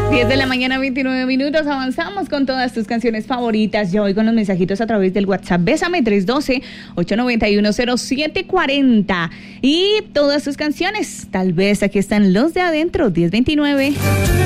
10 de la mañana, 29 minutos. Avanzamos con todas tus canciones favoritas. Yo voy con los mensajitos a través del WhatsApp. Bésame 312-891-0740. Y todas tus canciones. Tal vez aquí están los de adentro, 1029.